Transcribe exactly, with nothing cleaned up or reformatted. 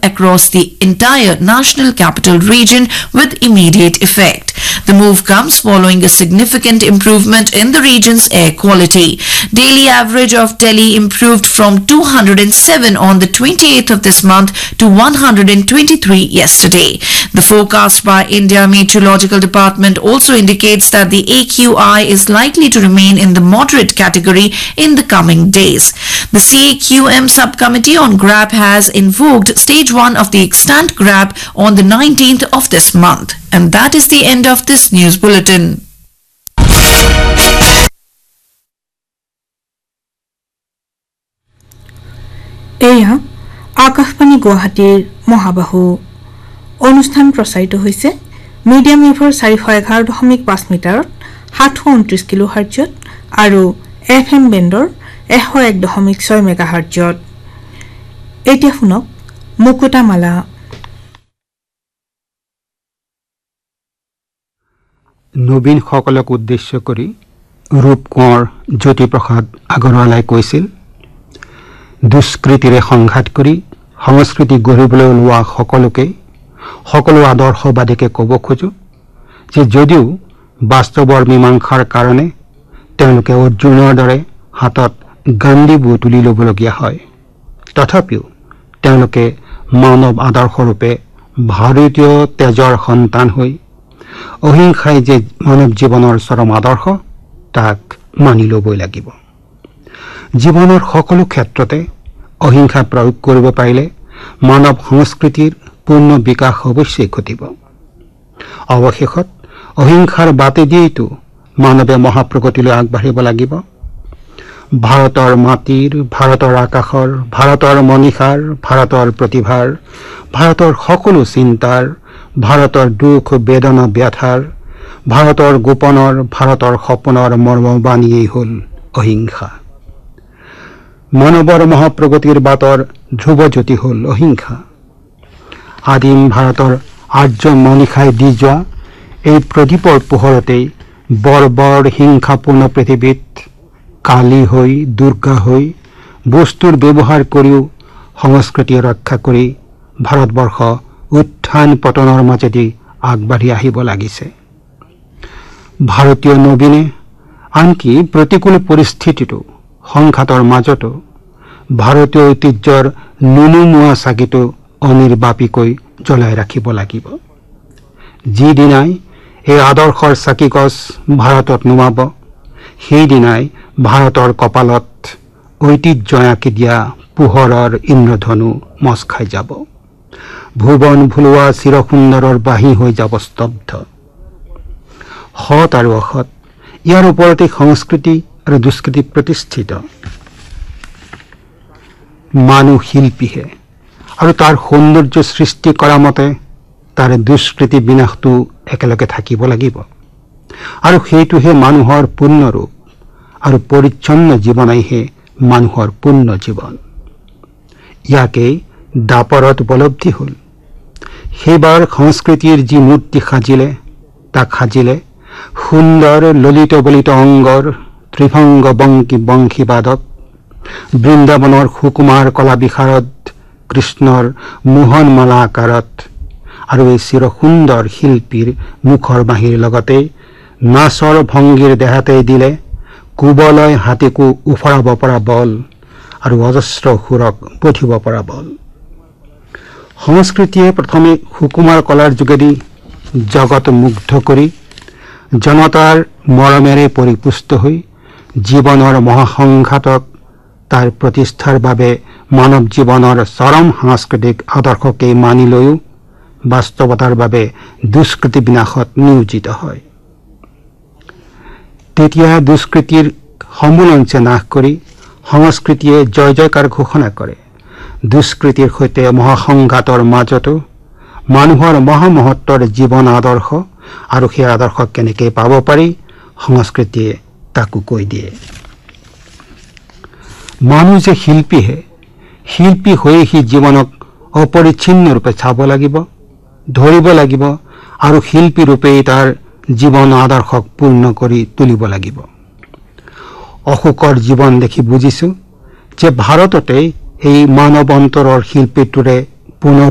across the entire National Capital Region with immediate effect. The move comes following a significant improvement in the region's air quality. Daily average of Delhi improved from two hundred seven on the twenty-eighth of this month to one hundred twenty-three yesterday. The forecast by India Meteorological Department also indicates that the A Q I is likely to remain in the moderate category in the coming days. The C A Q M subcommittee on G R A B has invoked stage one of the extant G R A B on the nineteenth of this month. And that is the end of this news bulletin. এয়া আকাশবাণী গুৱাহাটীৰ মহাবাহু অনুষ্ঠান প্ৰচাৰিত হৈছে medium ৱেভৰ চাৰিশ এঘাৰ দশমিক পাঁচ মিটাৰত সাতশ ঊনত্ৰিশ কিলো হাৰ্টজত আৰু এফ এম বেণ্ডৰ এশ এক দশমিক ছয় মেগা হাৰ্টজত। এতিয়া শুনক মুকুতামালা। নবীন সকলক উদ্দেশ্য কৰি ৰূপ কোঁৱৰ জ্যোতিপ্ৰসাদ আগৰৱালাই কৈছিল, দুষ্কৃতিৰে সংঘাত কৰি সংস্কৃতি গঢ়িবলৈ ওলোৱা সকলোকে সকলো আদৰ্শবাদীকে ক'ব খোজো যে যদিও বাস্তৱৰ মীমাংসাৰ কাৰণে তেওঁলোকে অৰ্জুনৰ দৰে হাতত গান্ধী বু তুলি ল'বলগীয়া হয়, তথাপিও তেওঁলোকে মানৱ আদৰ্শৰূপে ভাৰতীয় তেজৰ সন্তান হৈ অহিংসাই যে মানৱ জীৱনৰ চৰম আদৰ্শ তাক মানি ল'বই লাগিব। জীৱনৰ সকলো ক্ষেত্ৰতে অহিংসা প্ৰয়োগ কৰিব পাৰিলে মানৱ সংস্কৃতিৰ পূৰ্ণ বিকাশ অৱশ্যেই ঘটিব। অৱশেষত অহিংসাৰ বাটেদিয়েইতো মানৱে মহাপ্ৰগতিলৈ আগবাঢ়িব লাগিব। ভাৰতৰ মাটিৰ, ভাৰতৰ আকাশৰ, ভাৰতৰ মনীষাৰ, ভাৰতৰ প্ৰতিভাৰ, ভাৰতৰ সকলো চিন্তাৰ, ভাৰতৰ দুখ বেদনা ব্যাথাৰ, ভাৰতৰ গোপনৰ, ভাৰতৰ সপোনৰ মৰ্মবাণীয়েই হ'ল অহিংসা। মানৱৰ মহাপ্ৰগতিৰ বাটৰ ধ্ৰুৱজ্যোতি হ'ল অহিংসা। আদিম ভাৰতৰ আৰ্য মনীষাই দি যোৱা এই প্ৰদীপৰ পোহৰতেই বৰ্বৰ হিংসাপূৰ্ণ পৃথিৱীত কালী হৈ দুৰ্গা হৈ বস্তুৰ ব্যৱহাৰ কৰিও সংস্কৃতি ৰক্ষা কৰি ভাৰতবৰ্ষ উত্থান পতনৰ মাজেদি আগবাঢ়ি আহিব লাগিছে। ভাৰতীয় নবীনে আনকি প্ৰতিকূল পৰিস্থিতিটো সংঘাতৰ মাজতো ভাৰতীয় ঐতিহ্যৰ নুনুমুৱা চাকিটো অনিৰ্বাপীকৈ জ্বলাই ৰাখিব লাগিব। যিদিনাই এই আদৰ্শৰ চাকিগছ ভাৰতত নুমাব, সেইদিনাই ভাৰতৰ কপালত ঐতিহ্য আঁকি দিয়া পোহৰৰ ইন্দ্ৰধনু মচ খাই যাব। ভুৱন ভুলোৱা চিৰসুন্দৰৰ বাঁহী হৈ যাব স্তব্ধ। সৎ আৰু অসৎ ইয়াৰ ওপৰতে সংস্কৃতি আৰু দুষ্কৃতি প্ৰতিষ্ঠিত। মানুহ শিল্পীহে আৰু তাৰ সৌন্দৰ্য সৃষ্টি কৰা মতে তাৰ দুষ্কৃতি বিনাশটো একেলগে থাকিব লাগিব, আৰু সেইটোহে মানুহৰ পূৰ্ণ ৰূপ, আৰু পৰিচ্ছন্ন জীৱনাইহে মানুহৰ পূৰ্ণ জীৱন। ইয়াকেই দাপৰত উপলব্ধি হ'ল। সেইবাৰ সংস্কৃতিৰ যি মূৰ্তি সাজিলে তাক সাজিলে সুন্দৰ ললিত বলিত অংগৰ ত্ৰিভংগ বংকী বংশীবাদক, বৃন্দাবনৰ সুকুমাৰ কলা বিশাৰদ কৃষ্ণৰ মোহনমালা আকাৰত, আৰু এই চিৰসুন্দৰ শিল্পীৰ মুখৰ বাঁহীৰ লগতে নাচৰ ভংগীৰ দেহাতেই দিলে কুবলয় হাতীকো উফৰাব পৰা বল আৰু অজস্ৰ সুৰক বধিব পৰা বল। সংস্কৃতিয়ে প্ৰথমে সুকুমাৰ কলাৰ যোগেদি জগত মুগ্ধ কৰি জনতাৰ মৰমেৰে পৰিপুষ্ট হৈ জীৱনৰ মহাসংঘাতক তাৰ প্ৰতিষ্ঠাৰ বাবে মানৱ জীৱনৰ চৰম সাংস্কৃতিক আদৰ্শকেই মানি লৈও বাস্তৱতাৰ বাবে দুষ্কৃতি বিনাশত নিয়োজিত হয়। তেতিয়া দুষ্কৃতিৰ সমূলঞ্চে নাশ কৰি সংস্কৃতিয়ে জয় জয়কাৰ ঘোষণা কৰে। দুষ্কৃতিৰ সৈতে মহাসংঘাতৰ মাজতো মানুহৰ মহামহত্বৰ জীৱন আদৰ্শ আৰু সেই আদৰ্শ কেনেকৈ পাব পাৰি সংস্কৃতিয়ে তাকো কৈ দিয়ে। মানুহ যে শিল্পীহে, শিল্পী হৈয়ে সি জীৱনক অপৰিচ্ছিন্ন ৰূপে চাব লাগিব, ধৰিব লাগিব, আৰু শিল্পী ৰূপেই তাৰ জীৱন আদৰ্শক পূৰ্ণ কৰি তুলিব লাগিব। অশোকৰ জীৱন দেখি বুজিছো যে ভাৰততে এই মানৱ অন্তৰৰ শিল্পীটোৰে পুনৰ